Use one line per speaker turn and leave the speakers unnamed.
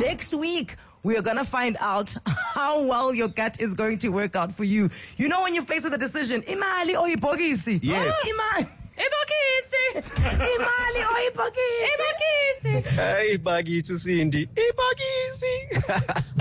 Next week, we are going to find out how well your gut is going to work out for you. You know, when you're faced with a decision, imali or ibhokisi?
Yes.
Imali. Imali or ibhokisi?
Hey, Baggy to Cindy. Hey, Baggy.